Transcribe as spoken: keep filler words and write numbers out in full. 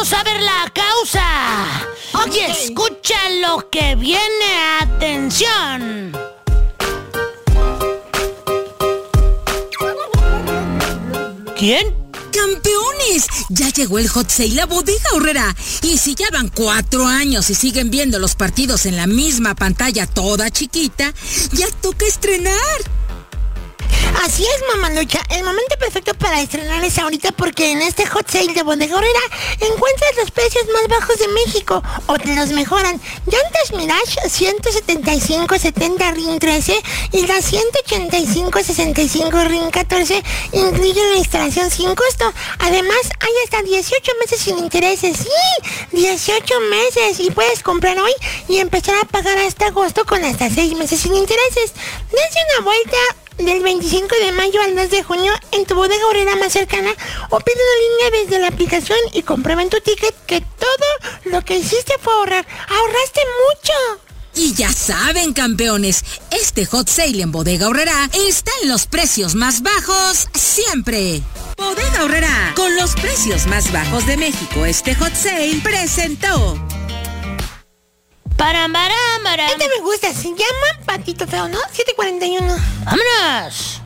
vamos a ver la causa. Okay. Y escucha lo que viene. Atención. ¿Quién? ¡Campeones! Ya llegó el Hot Sale a Bodega Aurrera. Y si ya van cuatro años y siguen viendo los partidos en la misma pantalla toda chiquita, ya toca estrenar. Así es, Mamalucha. El momento perfecto para estrenar es ahorita, porque en este Hot Sale de Bodega Aurrera encuentras los precios más bajos de México, o te los mejoran. Llantas Mirage ciento setenta y cinco setenta RIN trece y las ciento ochenta y cinco sesenta y cinco RIN catorce incluyen la instalación sin costo. Además, hay hasta dieciocho meses sin intereses. ¡Sí! dieciocho meses, y puedes comprar hoy y empezar a pagar hasta agosto con hasta seis meses sin intereses. Dense una vuelta del veinticinco de mayo al dos de junio en tu Bodega Aurrera más cercana, o pide una línea desde la aplicación y comprueba en tu ticket que todo lo que hiciste fue ahorrar. ¡Ahorraste mucho! Y ya saben, campeones, este Hot Sale en Bodega Aurrera está en los precios más bajos siempre. Bodega Aurrera, con los precios más bajos de México, este Hot Sale presentó. Para, para, para. Este me gusta, se llama Patito Feo, ¿no? siete cuarenta y uno. ¡Vámonos!